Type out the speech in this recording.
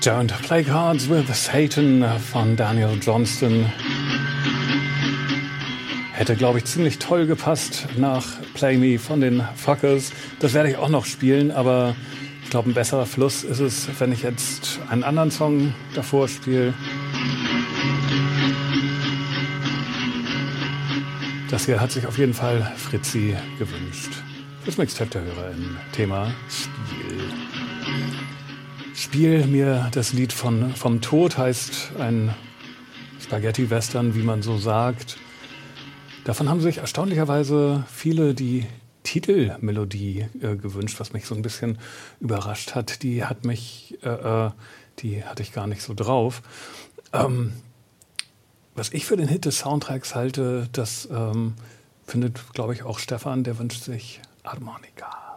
Don't Play Cards with Satan von Daniel Johnston. Hätte, glaube ich, ziemlich toll gepasst nach Play Me von den Fuckers. Das werde ich auch noch spielen, aber ich glaube, ein besserer Fluss ist es, wenn ich jetzt einen anderen Song davor spiele. Das hier hat sich auf jeden Fall Fritzi gewünscht. Das Mixtape der Hörer im Thema Spiel. Spiel mir das Lied vom Tod, heißt ein Spaghetti-Western, wie man so sagt. Davon haben sich erstaunlicherweise viele die Titelmelodie gewünscht, was mich so ein bisschen überrascht hat. Die hatte ich gar nicht so drauf. Was ich für den Hit des Soundtracks halte, das findet, glaube ich, auch Stefan, der wünscht sich Harmonika.